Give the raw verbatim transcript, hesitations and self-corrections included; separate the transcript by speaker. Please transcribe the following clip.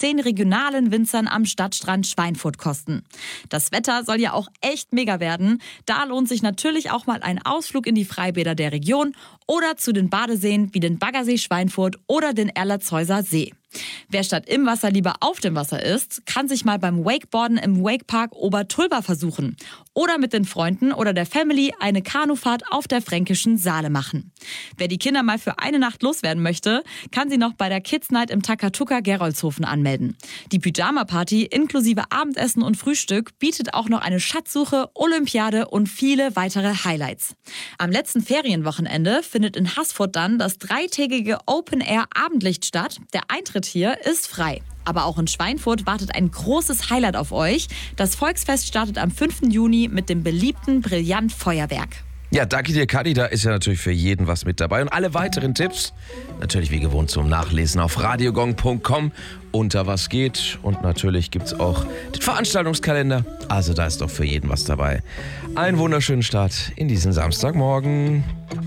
Speaker 1: zehn regionalen Winzern am Stadtstrand Schweinfurt kosten. Das Wetter soll ja auch echt mega werden. Da lohnt sich natürlich auch mal ein Ausflug in die Freibäder der Region oder zu den Badeseen wie den Baggersee Schweinfurt oder den Erlatshäuser See. Wer statt im Wasser lieber auf dem Wasser ist, kann sich mal beim Wakeboarden im Wakepark Obertulba versuchen. Oder mit den Freunden oder der Family eine Kanufahrt auf der fränkischen Saale machen. Wer die Kinder mal für eine Nacht loswerden möchte, kann sie noch bei der Kids Night im Takatuka Geroldshofen anmelden. Die Pyjama-Party inklusive Abendessen und Frühstück bietet auch noch eine Schatzsuche, Olympiade und viele weitere Highlights. Am letzten Ferienwochenende findet in Haßfurt dann das dreitägige Open-Air-Abendlicht statt. Der Eintritt hier ist frei. Aber auch in Schweinfurt wartet ein großes Highlight auf euch. Das Volksfest startet am fünften Juni mit dem beliebten Brillant-Feuerwerk.
Speaker 2: Ja, danke dir, Kadi. Da ist ja natürlich für jeden was mit dabei. Und alle weiteren Tipps natürlich wie gewohnt zum Nachlesen auf radiogong punkt com unter was geht. Und natürlich gibt's auch den Veranstaltungskalender. Also da ist doch für jeden was dabei. Einen wunderschönen Start in diesen Samstagmorgen.